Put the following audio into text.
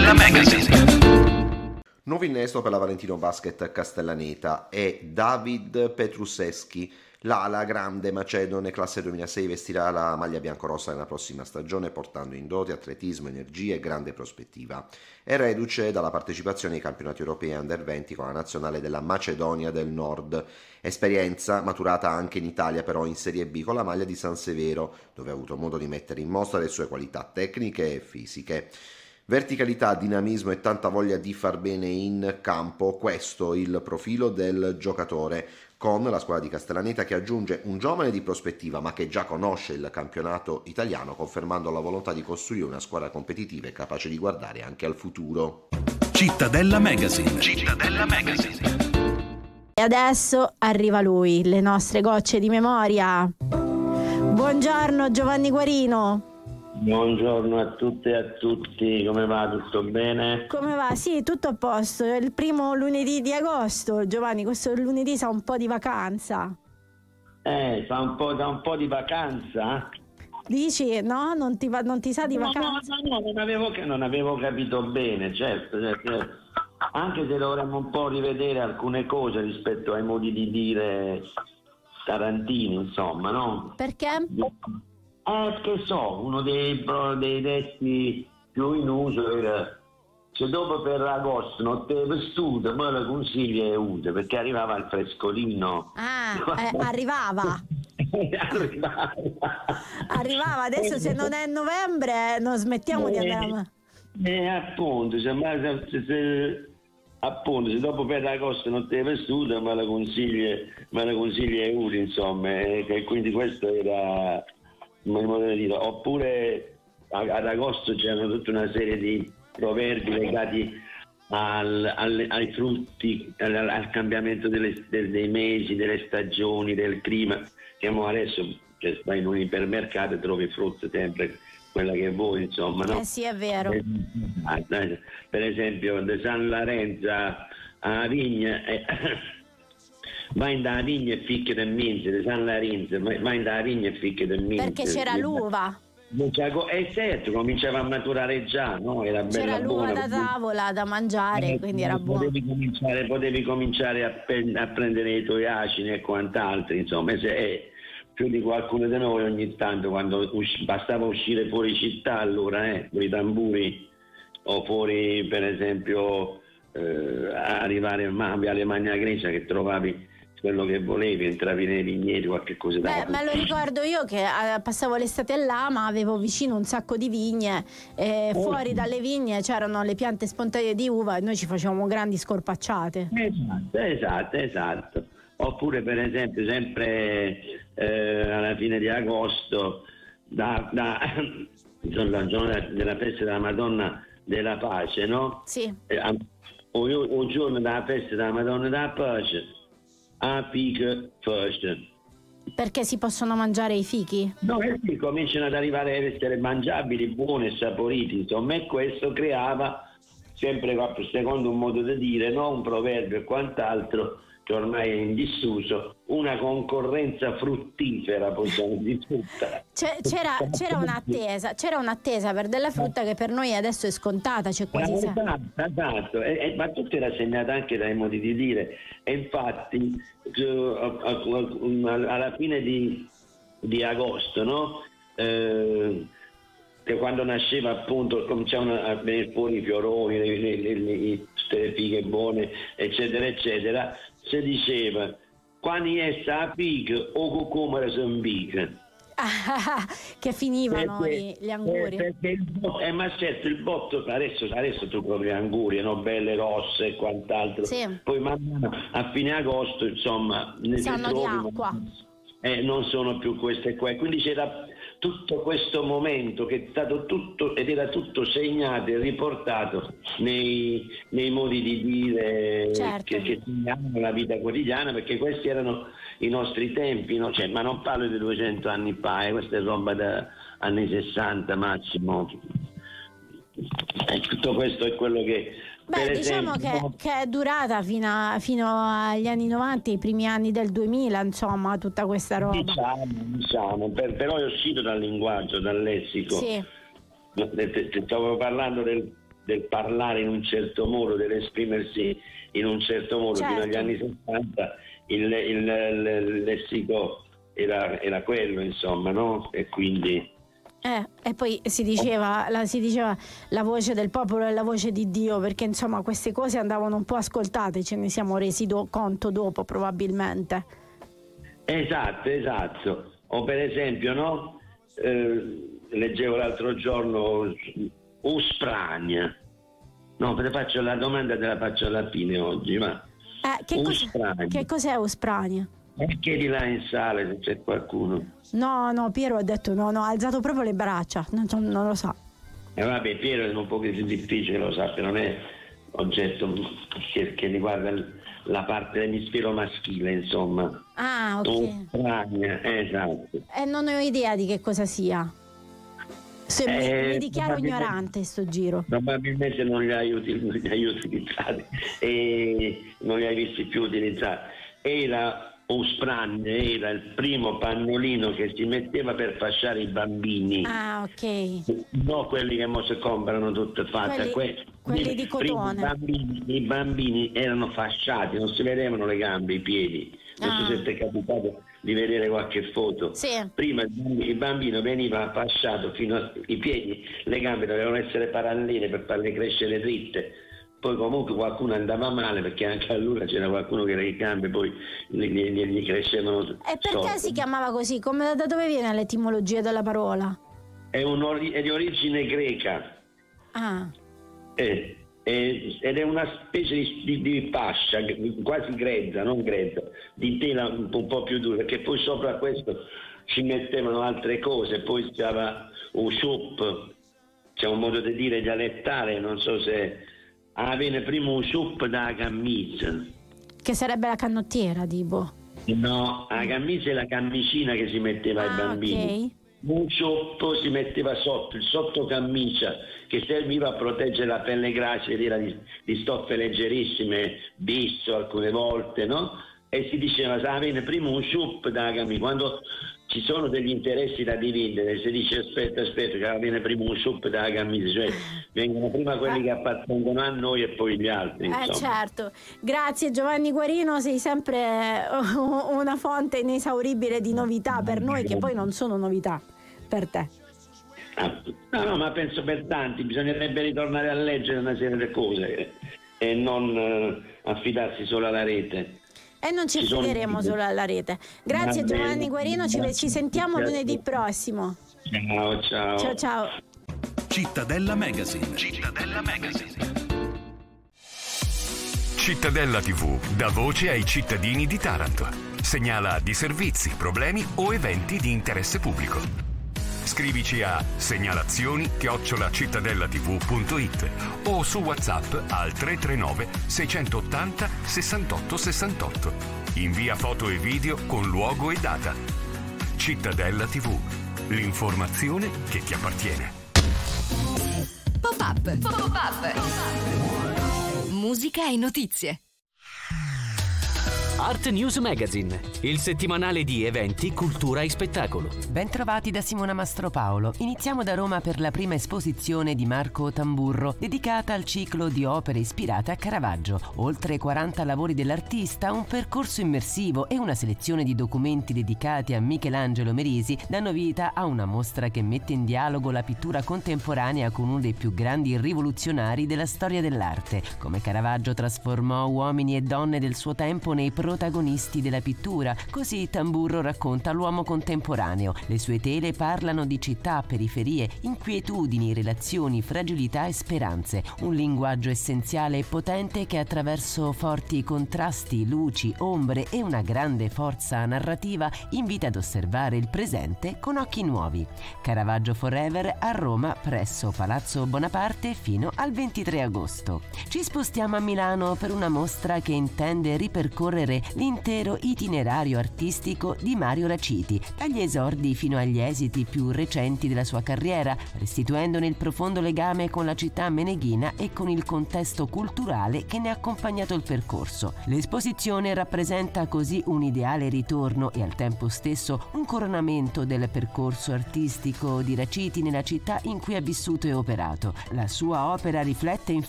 Cittadella Magazine. Nuovo innesto per la Valentino Basket Castellaneta e David Petruseschi, l'ala grande macedone classe 2006, vestirà la maglia biancorossa nella prossima stagione portando in dote atletismo, energia e grande prospettiva. È reduce dalla partecipazione ai campionati europei Under 20 con la nazionale della Macedonia del Nord, esperienza maturata anche in Italia però in Serie B con la maglia di San Severo, dove ha avuto modo di mettere in mostra le sue qualità tecniche e fisiche. Verticalità, dinamismo e tanta voglia di far bene in campo, questo il profilo del giocatore, con la squadra di Castellaneta che aggiunge un giovane di prospettiva ma che già conosce il campionato italiano, confermando la volontà di costruire una squadra competitiva e capace di guardare anche al futuro. Cittadella Magazine. Cittadella Magazine. E adesso arriva lui, le nostre gocce di memoria. Buongiorno Giovanni Guarino. Buongiorno a tutte e a tutti, come va? Tutto bene? Come va? Sì, tutto a posto. È il primo lunedì di agosto, Giovanni, questo lunedì sa un po' di vacanza. Da un po' di vacanza? Dici, no? Non ti sa di vacanza? No, non avevo capito bene, certo. Anche se dovremmo un po' rivedere alcune cose rispetto ai modi di dire tarantini, insomma, no? Perché? Che so, uno dei detti più in uso era: se dopo per agosto non te vestuto, me lo consigli e ute, perché arrivava il frescolino. Arrivava. Arrivava, adesso se non è novembre non smettiamo di andare appunto, se dopo per agosto non te vestuto, me lo consigli e ute, insomma, e quindi questo era il modo di dire. Oppure ad agosto c'erano tutta una serie di proverbi legati ai frutti, al cambiamento dei mesi, delle stagioni, del clima. Siamo adesso che vai in un ipermercato e trovi frutta sempre quella che vuoi, insomma, no? Sì, è vero. Per esempio da San Lorenzo a Vigna vai da vigna e ficchia del minze, di San Lorenzo, vai da vigna e ficchia del minze. Perché c'era l'uva. Certo, cominciava a maturare già, no? Era bella, c'era l'uva buona, da tavola da mangiare, quindi era buono. Potevi cominciare a prendere i tuoi acini e quant'altro, insomma. Più di qualcuno di noi ogni tanto, quando bastava uscire fuori città, allora con i tamburi, o fuori per esempio arrivare a Viale Magna Grecia, che trovavi quello che volevi, entravi nei vigneti, qualche cosa da... Me lo ricordo io che passavo l'estate là, ma avevo vicino un sacco di vigne e fuori dalle vigne c'erano le piante spontanee di uva e noi ci facevamo grandi scorpacciate. Esatto. Oppure per esempio sempre alla fine di agosto il giorno della festa della Madonna della Pace, no? Sì. Un giorno della festa della Madonna della Pace a fiche feste. Perché si possono mangiare i fichi? No, sì, cominciano ad arrivare ad essere mangiabili, buoni e saporiti, insomma, e questo creava, sempre secondo un modo di dire, no? Un proverbio e quant'altro, che ormai è in disuso, una concorrenza fruttifera, possiamo dire tutta. C'era un'attesa per della frutta che per noi adesso è scontata, c'è quasi Esatto. Ma tutto era segnato anche dai modi di dire, e infatti alla fine di agosto, no? Che quando nasceva appunto cominciavano a venire fuori i fioroni, tutte le fighe buone, eccetera eccetera, si diceva: quando è a figa o cucumera s'imbica. Che finivano gli anguri. Ma certo, il botto adesso tu provi anguri, no? Belle rosse e quant'altro, sì. Poi a fine agosto insomma sanno di acqua, non sono più queste qua, quindi c'era tutto questo momento che è stato tutto ed era tutto segnato e riportato nei modi di dire, certo, che segnavano la vita quotidiana, perché questi erano i nostri tempi, no? Ma non parlo di 200 anni fa, questa è roba da anni 60 massimo. Tutto questo è quello che... diciamo che è durata fino agli anni 90, i primi anni del 2000, insomma, tutta questa roba. Diciamo, però è uscito dal linguaggio, dal lessico. Sì. Stavo parlando del parlare in un certo modo, dell'esprimersi in un certo modo. Certo. Fino agli anni 60 il lessico era quello, insomma, no? E quindi... E poi si diceva la voce del popolo è la voce di Dio, perché insomma queste cose andavano un po' ascoltate, ce ne siamo resi conto dopo probabilmente. Esatto. O per esempio, no? Leggevo l'altro giorno Usprania. No, te faccio la domanda, te la faccio alla fine oggi, ma che cos'è Usprania? Chiedi là in sala se c'è qualcuno. No, Piero ha detto no, ha alzato proprio le braccia, non lo sa. Vabbè, Piero è un po' difficile, lo sa, non è oggetto che riguarda la parte dell'emisfero maschile, insomma. Ah, ok. Usprania, esatto. Non ho idea di che cosa sia. Mi dichiaro ignorante sto giro. Probabilmente non li hai utilizzati e non li hai visti più utilizzati. Usprania era il primo pannolino che si metteva per fasciare i bambini. Ah, ok. No, quelli che mo si comprano tutte fatte. Quelli di cotone. I bambini erano fasciati, non si vedevano le gambe, i piedi. Non so se ti è capitato di vedere qualche foto. Sì. Prima il bambino veniva fasciato fino ai piedi, le gambe dovevano essere parallele per farle crescere dritte. Poi comunque qualcuno andava male, perché anche allora c'era qualcuno che le gambe poi gli crescevano. E perché si chiamava così? Da dove viene l'etimologia della parola? È di origine greca. Ah. Ed è una specie di fascia quasi grezza, non grezza, di tela un po' più dura, perché poi sopra questo ci mettevano altre cose. Poi c'era un soup, c'è un modo di dire dialettale, non so se viene prima un soup da camisa, che sarebbe la canottiera, tipo. No, la camisa è la camicina che si metteva ai bambini. Okay. Un cioppo si metteva sotto, il sottocamicia, che serviva a proteggere la pelle grassa, ed era di stoffe leggerissime, bisso alcune volte, no? E si diceva, viene prima un ciup da camicia. Quando ci sono degli interessi da dividere, si dice aspetta, che viene prima un ciup da camicia, cioè vengono prima quelli che appartengono a noi e poi gli altri. Certo. Grazie Giovanni Guarino, sei sempre una fonte inesauribile di novità per noi, che poi non sono novità per te. No, ma penso per tanti, bisognerebbe ritornare a leggere una serie di cose e non affidarsi solo alla rete. E non ci affideremo solo alla rete. Grazie Giovanni Guarino, ci sentiamo lunedì prossimo. Ciao. Cittadella Magazine. Cittadella TV dà voce ai cittadini di Taranto. Segnala disservizi, problemi o eventi di interesse pubblico. Scrivici a segnalazioni@cittadellatv.it o su WhatsApp al 339 680 68 68. Invia foto e video con luogo e data. Cittadella TV, l'informazione che ti appartiene. Pop-up. Musica e notizie. Art News Magazine, il settimanale di eventi, cultura e spettacolo. Bentrovati da Simona Mastropaolo. Iniziamo da Roma per la prima esposizione di Marco Tamburro, dedicata al ciclo di opere ispirate a Caravaggio. Oltre 40 lavori dell'artista, un percorso immersivo e una selezione di documenti dedicati a Michelangelo Merisi danno vita a una mostra che mette in dialogo la pittura contemporanea con uno dei più grandi rivoluzionari della storia dell'arte. Come Caravaggio trasformò uomini e donne del suo tempo nei protagonisti della pittura, così Tamburro racconta l'uomo contemporaneo. Le sue tele parlano di città, periferie, inquietudini, relazioni, fragilità e speranze. Un linguaggio essenziale e potente che attraverso forti contrasti, luci, ombre e una grande forza narrativa invita ad osservare il presente con occhi nuovi. Caravaggio Forever a Roma presso Palazzo Bonaparte fino al 23 agosto. Ci spostiamo a Milano per una mostra che intende ripercorrere raccontare l'intero itinerario artistico di Mario Raciti, dagli esordi fino agli esiti più recenti della sua carriera, restituendone il profondo legame con la città meneghina e con il contesto culturale che ne ha accompagnato il percorso. L'esposizione rappresenta così un ideale ritorno e al tempo stesso un coronamento del percorso artistico di Raciti nella città in cui ha vissuto e operato. La sua opera riflette